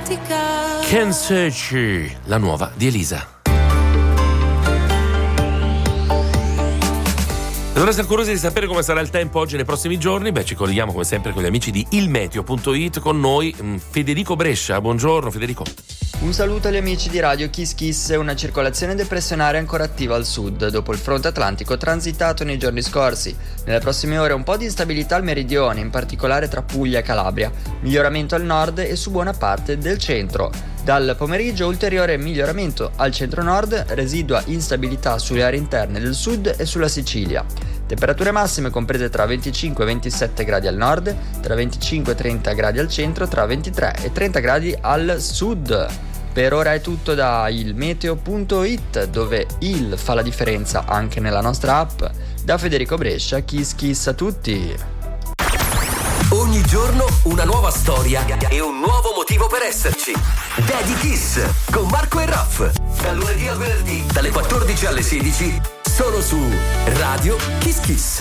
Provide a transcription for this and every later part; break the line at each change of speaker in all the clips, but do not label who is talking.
Can't Search, la nuova di Elisa. Allora, siamo curiosi di sapere come sarà il tempo oggi e nei prossimi giorni. Ci colleghiamo come sempre con gli amici di ilmeteo.it. Con noi Federico Brescia. Buongiorno Federico.
Un saluto agli amici di Radio Kiss Kiss. Una circolazione depressionaria ancora attiva al sud dopo il fronte atlantico transitato nei giorni scorsi. Nelle prossime ore un po' di instabilità al meridione, in particolare tra Puglia e Calabria, miglioramento al nord e su buona parte del centro. Dal pomeriggio ulteriore miglioramento al centro-nord, residua instabilità sulle aree interne del sud e sulla Sicilia. Temperature massime comprese tra 25 e 27 gradi al nord, tra 25 e 30 gradi al centro, tra 23 e 30 gradi al sud. Per ora è tutto da ilmeteo.it, dove il fa la differenza anche nella nostra app. Da Federico Brescia, Kiss Kiss a tutti!
Ogni giorno una nuova storia e un nuovo motivo per esserci. Daddy Kiss con Marco e Raff. Dal lunedì al venerdì, dalle 14 alle 16, solo su Radio Kiss Kiss.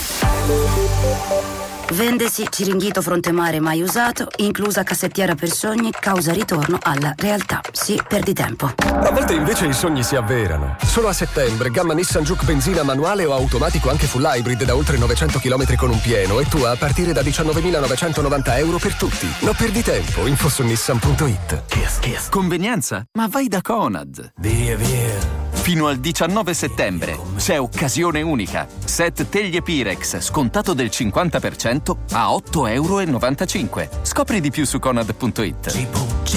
Vendesi Ciringhito Frontemare mai usato, inclusa cassettiera per sogni, causa ritorno alla realtà. Sì, perdi tempo.
A volte invece i sogni si avverano. Solo a settembre, gamma Nissan Juke benzina manuale o automatico anche full hybrid da oltre 900 km con un pieno e tu a partire da 19.990 euro per tutti. Non perdi tempo, info su nissan.it.
Convenienza? Ma vai da Conad. Via. Fino al 19 settembre c'è occasione unica. Set teglie Pirex scontato del 50% a €8,95. Scopri di più su Conad.it.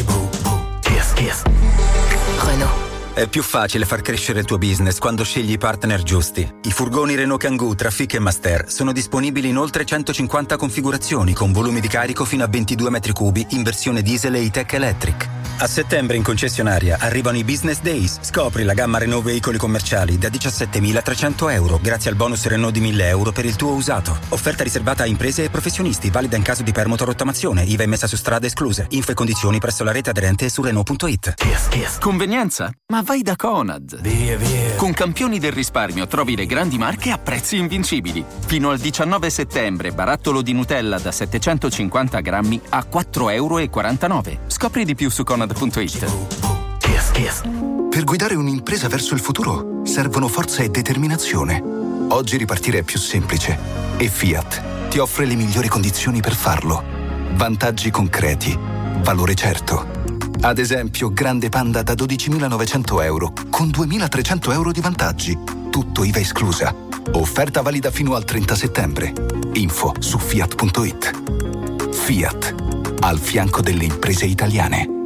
Renault. È più facile far crescere il tuo business quando scegli i partner giusti. I furgoni Renault Kangoo, Trafic e Master sono disponibili in oltre 150 configurazioni con volumi di carico fino a 22 metri cubi in versione diesel e E-Tech Electric. A settembre in concessionaria arrivano i Business Days. Scopri la gamma Renault veicoli commerciali da €17.300 grazie al bonus Renault di €1.000 per il tuo usato. Offerta riservata a imprese e professionisti, valida in caso di permoto-rottamazione, IVA e messa su strada escluse. Info e condizioni presso la rete aderente e su Renault.it.
Convenienza? Ma vai da Conad. Via. Con campioni del risparmio trovi le grandi marche a prezzi invincibili. Fino al 19 settembre barattolo di Nutella da 750 grammi a €4,49. Scopri di più su Conad.it.
Per guidare un'impresa verso il futuro servono forza e determinazione. Oggi ripartire è più semplice e Fiat ti offre le migliori condizioni per farlo. Vantaggi concreti, valore certo. Ad esempio, Grande Panda da €12.900 con €2.300 di vantaggi. Tutto IVA esclusa. Offerta valida fino al 30 settembre. Info su Fiat.it. Fiat, al fianco delle imprese italiane.